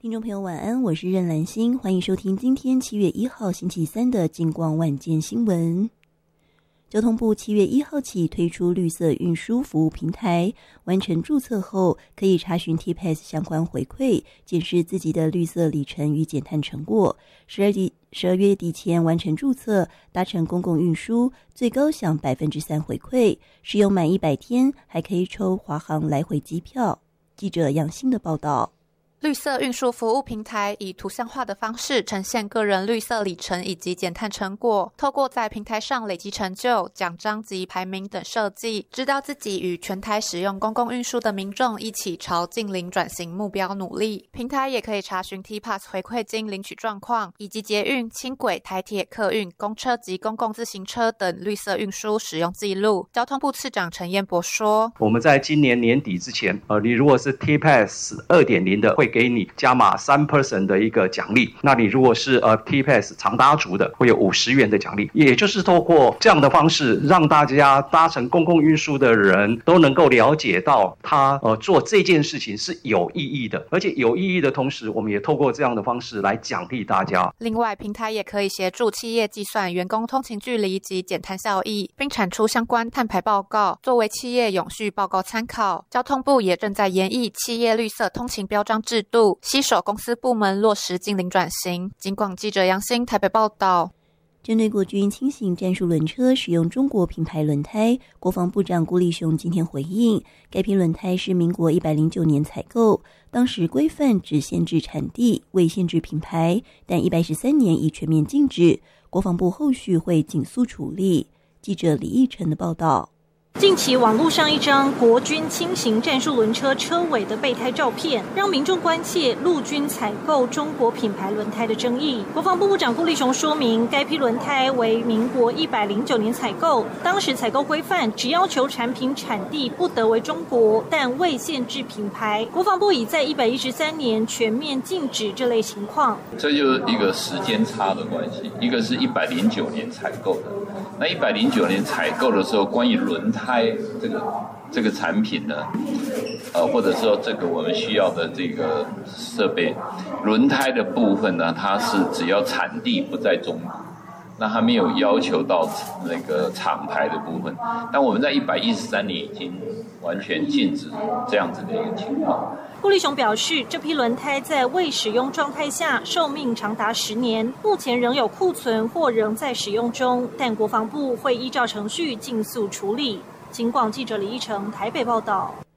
听众朋友晚安，我是任兰心，欢迎收听今天7月1号星期三的金光晚间新闻。交通部7月1号起推出绿色运输服务平台，完成注册后可以查询 TPASS 相关回馈，检视自己的绿色里程与减碳成果。12月底前完成注册，搭乘公共运输，最高享 3% 回馈，使用满100天还可以抽华航来回机票。记者杨欣的报道。 绿色运输服务平台以图像化的方式呈现个人绿色里程以及减碳成果，透过在平台上累积成就、奖章及排名等设计，知道自己与全台使用公共运输的民众一起朝净零转型目标努力。平台也可以查询 TPASS 回馈金领取状况，以及捷运、轻轨、台铁、客运、公车及公共自行车等绿色运输使用记录。交通部次长陈彦博说：“ 我们在今年年底之前，你如果是 TPASS 2.0 的，会给你加码 3% 的一个奖励，那你如果是TPASS 常搭族的，会有50元的奖励。也就是透过这样的方式，让大家搭乘公共运输的人都能够了解到他做这件事情是有意义的，而且有意义的同时，我们也透过这样的方式来奖励大家。 另外，平台也可以协助企业计算员工通勤距离及减碳效益，并产出相关碳排报告，作为企业永续报告参考。交通部也正在研议企业绿色通勤标章制度，携手公司部门落实净零转型。警广记者杨欣台北报道。 针对国军轻型战术轮车使用中国品牌轮胎，国防部长顾立雄今天回应，该批轮胎是民国109年采购，当时规范只限制产地，未限制品牌，但113年已全面禁止，国防部后续会紧速处理。记者李义成的报道。 近期网络上一张国军轻型战术轮车车尾的备胎照片，让民众关切陆军采购中国品牌轮胎的争议。国防部部长顾立雄说明，该批轮胎为民国109年采购，当时采购规范只要求产品产地不得为中国，但未限制品牌。国防部已在113年全面禁止这类情况。 这就是一个时间差的关系，一个是109年采购的，那109年采购的时候，关于轮胎这个产品呢，或者说这个我们需要的这个设备，轮胎的部分呢，它是只要产地不在中国，那它没有要求到那个厂牌的部分。但我们在113年已经完全禁止这样子的一个情况。 顾立雄表示，这批轮胎在未使用状态下寿命长达10年，目前仍有库存或仍在使用中，但国防部会依照程序尽速处理。警广记者李一成台北报道。